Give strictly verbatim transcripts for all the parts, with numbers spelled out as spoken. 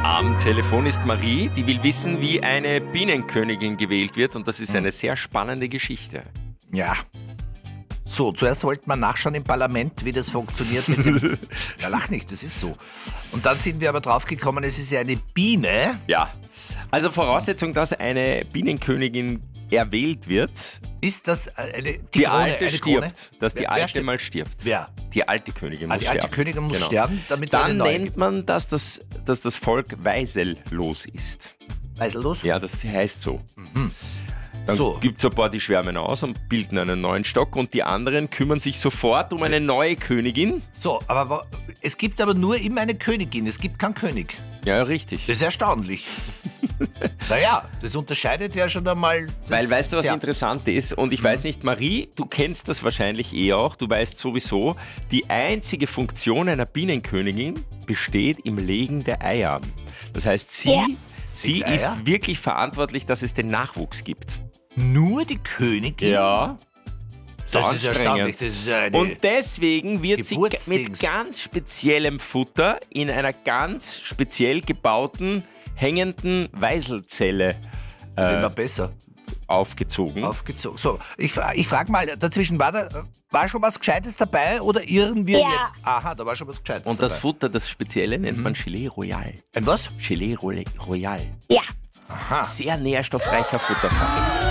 Am Telefon ist Marie, die will wissen, wie eine Bienenkönigin gewählt wird, und das ist eine sehr spannende Geschichte. Ja. So, zuerst wollten wir nachschauen im Parlament, wie das funktioniert mit dem... Ja, lach nicht, das ist so. Und dann sind wir aber draufgekommen, es ist ja eine Biene. Ja, also Voraussetzung, dass eine Bienenkönigin erwählt wird, ist das eine... Die, die Krone, alte eine stirbt, Krone? dass die Wer- alte wer stirbt? mal stirbt. Wer? Die alte Königin Ah, muss die alte sterben. Königin muss Genau. sterben, damit wir eine Dann neue nennt man, dass das, dass das Volk weisellos ist. Weisellos? Ja, das heißt so. Dann So. gibt es ein paar, die schwärmen aus und bilden einen neuen Stock, und die anderen kümmern sich sofort um eine neue Königin. So, aber wa- es gibt aber nur immer eine Königin, es gibt keinen König. Ja, richtig. Das ist erstaunlich. Naja, das unterscheidet ja schon einmal... Das Weil, weißt du, was sehr- interessant ist? Und ich weiß nicht, Marie, du kennst das wahrscheinlich eh auch. Du weißt sowieso, die einzige Funktion einer Bienenkönigin besteht im Legen der Eier. Das heißt, sie, Ja. sie Legt Eier? ist wirklich verantwortlich, dass es den Nachwuchs gibt. Nur die Königin? Ja. Das ist anstrengend. erstaunlich. Das ist eine... Und deswegen wird sie ga- mit Geburtsdings. ganz speziellem Futter in einer ganz speziell gebauten, hängenden Weiselzelle immer besser aufgezogen. aufgezogen. So, ich, fra- ich frage mal, dazwischen war, da, war schon was Gescheites dabei oder irren wir Ja. jetzt? Aha, da war schon was Gescheites Und das dabei. Futter, das Spezielle, nennt man Gelee Royal. Ein was? Gelee Roy- Royal. Ja. Aha. Sehr nährstoffreicher Futtersaft.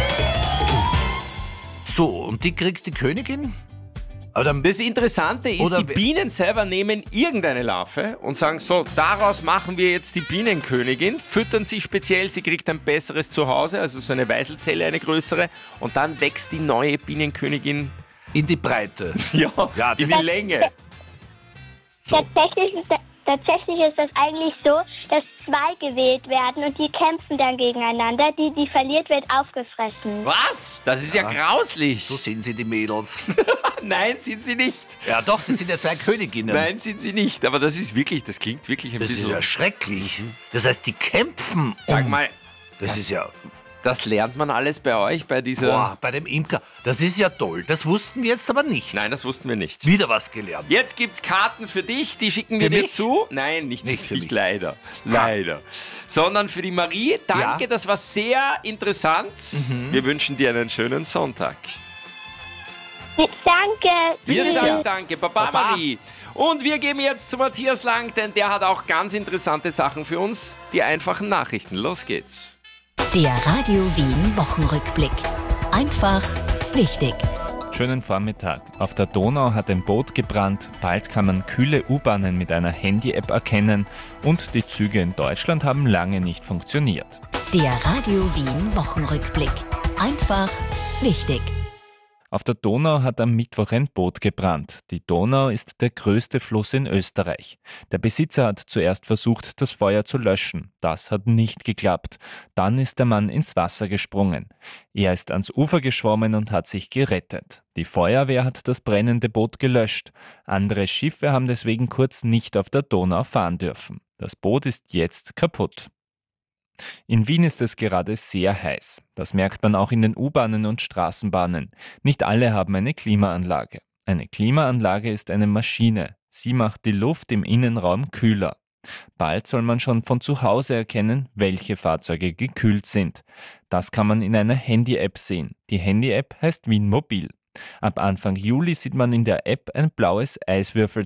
So, und die kriegt die Königin? Aber dann Das Interessante ist, Oder die we- Bienen selber nehmen irgendeine Larve und sagen so, daraus machen wir jetzt die Bienenkönigin, füttern sie speziell, sie kriegt ein besseres Zuhause, also so eine Weiselzelle, eine größere, und dann wächst die neue Bienenkönigin in die Breite. ja, Ja, in das die Länge. So. Tatsächlich ist, das, tatsächlich ist das eigentlich so, dass zwei gewählt werden und die kämpfen dann gegeneinander. Die, die verliert, wird aufgefressen. Was? Das ist ja, grauslich. So sind sie, die Mädels. Nein, sind sie nicht. Ja doch, das sind ja zwei Königinnen. Nein, sind sie nicht. Aber das ist wirklich, das klingt wirklich ein Das ist bisschen... ja schrecklich. Das heißt, die kämpfen. Sag um- mal, Das ist ja... das lernt man alles bei euch, bei dieser... Boah, bei dem Imker. Das ist ja toll. Das wussten wir jetzt aber nicht. Nein, das wussten wir nicht. Wieder was gelernt. Jetzt gibt's Karten für dich, die schicken wir Für dir mich? zu. Nein, nicht, Nicht für für dich, mich. leider. Leider. Sondern für die Marie. Danke, Ja. das war sehr interessant. Wir wünschen dir einen schönen Sonntag. Danke. Wir Tschüss. sagen danke, Baba, Baba. Marie. Und wir gehen jetzt zu Matthias Lang, denn der hat auch ganz interessante Sachen für uns. Die einfachen Nachrichten. Los geht's. Der Radio Wien Wochenrückblick. Einfach wichtig. Schönen Vormittag. Auf der Donau hat ein Boot gebrannt, bald kann man kühle U-Bahnen mit einer Handy-App erkennen und die Züge in Deutschland haben lange nicht funktioniert. Der Radio Wien Wochenrückblick. Einfach wichtig. Auf der Donau hat am Mittwoch ein Boot gebrannt. Die Donau ist der größte Fluss in Österreich. Der Besitzer hat zuerst versucht, das Feuer zu löschen. Das hat nicht geklappt. Dann ist der Mann ins Wasser gesprungen. Er ist ans Ufer geschwommen und hat sich gerettet. Die Feuerwehr hat das brennende Boot gelöscht. Andere Schiffe haben deswegen kurz nicht auf der Donau fahren dürfen. Das Boot ist jetzt kaputt. In Wien ist es gerade sehr heiß. Das merkt man auch in den U-Bahnen und Straßenbahnen. Nicht alle haben eine Klimaanlage. Eine Klimaanlage ist eine Maschine. Sie macht die Luft im Innenraum kühler. Bald soll man schon von zu Hause erkennen, welche Fahrzeuge gekühlt sind. Das kann man in einer Handy-App sehen. Die Handy-App heißt Wien Mobil. Ab Anfang Juli sieht man in der App ein blaues Eiswürfelzeichen